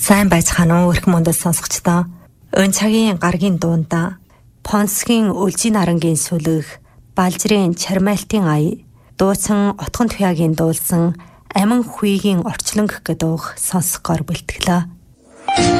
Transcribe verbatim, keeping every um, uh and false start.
Сайн байцгаана уу өрх мөндөд сонсогчдоо. Өн цагийн гаргийн дуунда Понсгийн Үлжийн нарангийн сүлэг, Балжрын Чармайлтын ая, дуусан Отгон Туяагийн дуулсан Амин Хүйгийн орчлон гэх гэдэг сонсгоор бэлтгэлээ.